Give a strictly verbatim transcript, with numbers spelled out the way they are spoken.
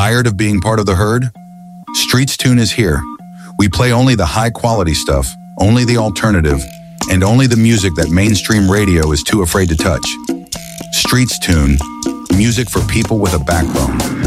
Tired of being part of the herd? Streets Tune is here. We play only the high-quality stuff, only the alternative, and only the music that mainstream radio is too afraid to touch. Streets Tune, music for people with a backbone.